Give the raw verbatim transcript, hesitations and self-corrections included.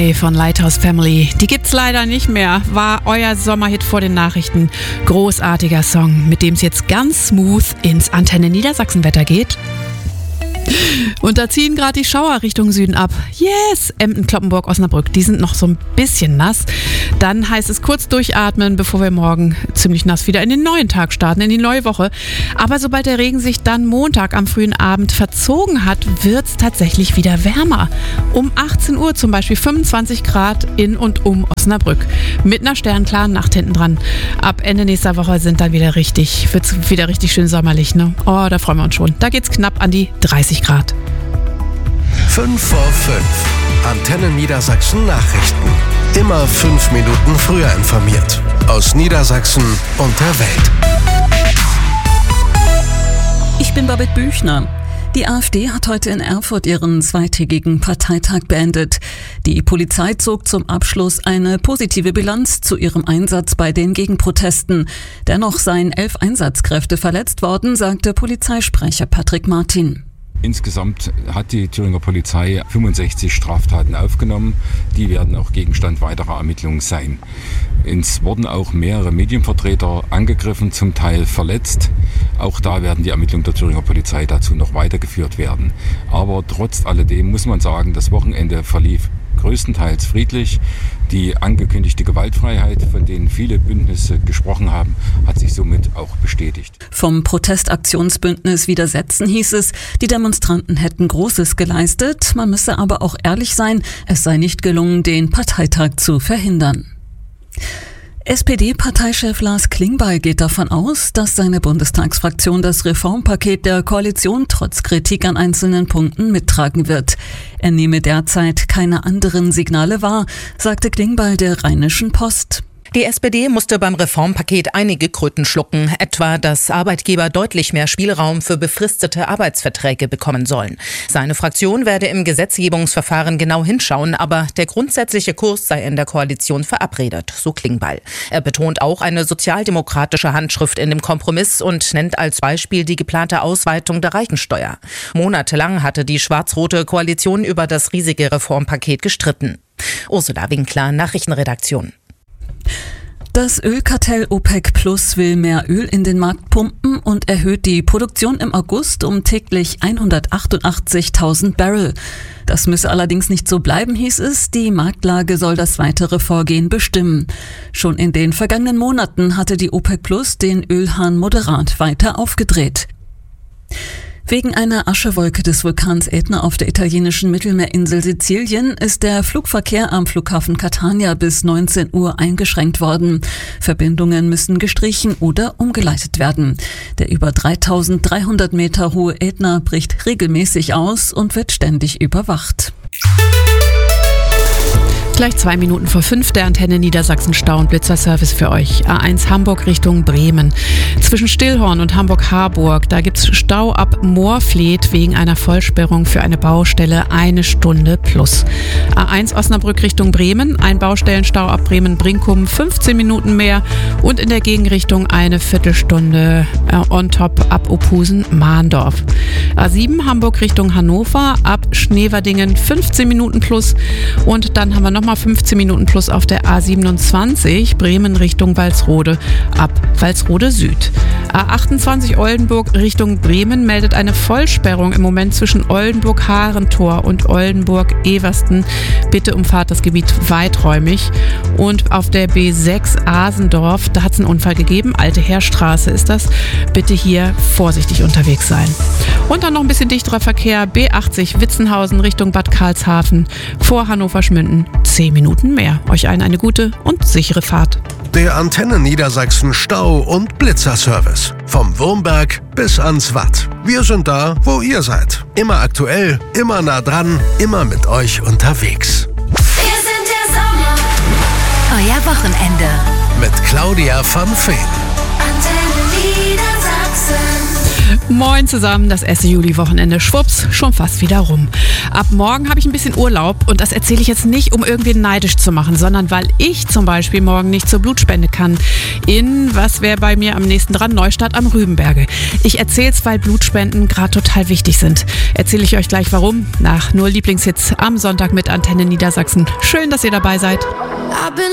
Sky von Lighthouse Family. Die gibt's leider nicht mehr. War euer Sommerhit vor den Nachrichten. Großartiger Song, mit dem es jetzt ganz smooth ins Antenne Niedersachsen-Wetter geht. Und da ziehen gerade die Schauer Richtung Süden ab. Yes! Emden, Cloppenburg, Osnabrück, die sind noch so ein bisschen nass. Dann heißt es kurz durchatmen, bevor wir morgen ziemlich nass wieder in den neuen Tag starten, in die neue Woche. Aber sobald der Regen sich dann Montag am frühen Abend verzogen hat, wird es tatsächlich wieder wärmer. Um achtzehn Uhr zum Beispiel fünfundzwanzig Grad in und um Osnabrück. Mit einer sternklaren Nacht hinten dran. Ab Ende nächster Woche sind dann wieder richtig, wird's wieder richtig schön sommerlich, ne? Oh, da freuen wir uns schon. Da geht's knapp an die dreißig Grad. fünf vor fünf. Antenne Niedersachsen Nachrichten. Immer fünf Minuten früher informiert. Aus Niedersachsen und der Welt. Ich bin Babette Büchner. Die AfD hat heute in Erfurt ihren zweitägigen Parteitag beendet. Die Polizei zog zum Abschluss eine positive Bilanz zu ihrem Einsatz bei den Gegenprotesten. Dennoch seien elf Einsatzkräfte verletzt worden, sagte Polizeisprecher Patrick Martin. Insgesamt hat die Thüringer Polizei fünfundsechzig Straftaten aufgenommen. Die werden auch Gegenstand weiterer Ermittlungen sein. Es wurden auch mehrere Medienvertreter angegriffen, zum Teil verletzt. Auch da werden die Ermittlungen der Thüringer Polizei dazu noch weitergeführt werden. Aber trotz alledem muss man sagen, das Wochenende verlief größtenteils friedlich. Die angekündigte Gewaltfreiheit, von denen viele Bündnisse gesprochen haben, hat sich somit auch bestätigt. Vom Protestaktionsbündnis Widersetzen hieß es, die Demonstranten hätten Großes geleistet. Man müsse aber auch ehrlich sein, es sei nicht gelungen, den Parteitag zu verhindern. S P D-Parteichef Lars Klingbeil geht davon aus, dass seine Bundestagsfraktion das Reformpaket der Koalition trotz Kritik an einzelnen Punkten mittragen wird. Er nehme derzeit keine anderen Signale wahr, sagte Klingbeil der Rheinischen Post. Die S P D musste beim Reformpaket einige Kröten schlucken, etwa, dass Arbeitgeber deutlich mehr Spielraum für befristete Arbeitsverträge bekommen sollen. Seine Fraktion werde im Gesetzgebungsverfahren genau hinschauen, aber der grundsätzliche Kurs sei in der Koalition verabredet, so Klingbeil. Er betont auch eine sozialdemokratische Handschrift in dem Kompromiss und nennt als Beispiel die geplante Ausweitung der Reichensteuer. Monatelang hatte die schwarz-rote Koalition über das riesige Reformpaket gestritten. Ursula Winkler, Nachrichtenredaktion. Das Ölkartell OPEC Plus will mehr Öl in den Markt pumpen und erhöht die Produktion im August um täglich hundertachtundachtzigtausend Barrel. Das müsse allerdings nicht so bleiben, hieß es. Die Marktlage soll das weitere Vorgehen bestimmen. Schon in den vergangenen Monaten hatte die OPEC Plus den Ölhahn moderat weiter aufgedreht. Wegen einer Aschewolke des Vulkans Ätna auf der italienischen Mittelmeerinsel Sizilien ist der Flugverkehr am Flughafen Catania bis neunzehn Uhr eingeschränkt worden. Verbindungen müssen gestrichen oder umgeleitet werden. Der über dreitausenddreihundert Meter hohe Ätna bricht regelmäßig aus und wird ständig überwacht. Gleich zwei Minuten vor fünf, der Antenne Niedersachsen Stau- und Blitzerservice für euch. A eins Hamburg Richtung Bremen. Zwischen Stillhorn und Hamburg-Harburg, da gibt's Stau ab Moorfleet wegen einer Vollsperrung für eine Baustelle, eine Stunde plus. A eins Osnabrück Richtung Bremen, ein Baustellenstau ab Bremen-Brinkum, fünfzehn Minuten mehr und in der Gegenrichtung eine Viertelstunde äh, on top ab Ophusen-Mahndorf. A sieben Hamburg Richtung Hannover, ab Schneverdingen fünfzehn Minuten plus und dann haben wir noch mal fünfzehn Minuten plus auf der A siebenundzwanzig, Bremen Richtung Walsrode, ab Walsrode Süd. A achtundzwanzig Oldenburg Richtung Bremen meldet eine Vollsperrung im Moment zwischen Oldenburg-Harentor und Oldenburg-Eversten. Bitte umfahrt das Gebiet weiträumig. Und auf der B sechs Asendorf, da hat es einen Unfall gegeben, Alte Heerstraße ist das. Bitte hier vorsichtig unterwegs sein. Und dann noch ein bisschen dichterer Verkehr, B achtzig Witzenhausen Richtung Bad Karlshafen, vor Hannover-Schmünden. Zehn Minuten mehr. Euch allen eine gute und sichere Fahrt. Der Antenne Niedersachsen Stau- und Blitzerservice. Vom Wurmberg bis ans Watt. Wir sind da, wo ihr seid. Immer aktuell, immer nah dran, immer mit euch unterwegs. Wir sind der Sommer. Euer Wochenende. Mit Claudia van Veen. Antenne Niedersachsen. Moin zusammen, das erste Juli-Wochenende, schwupps, schon fast wieder rum. Ab morgen habe ich ein bisschen Urlaub und das erzähle ich jetzt nicht, um irgendwen neidisch zu machen, sondern weil ich zum Beispiel morgen nicht zur Blutspende kann. In, was wäre bei mir am nächsten dran, Neustadt am Rübenberge. Ich erzähle es, weil Blutspenden gerade total wichtig sind. Erzähle ich euch gleich warum, nach nur Lieblingshits am Sonntag mit Antenne Niedersachsen. Schön, dass ihr dabei seid.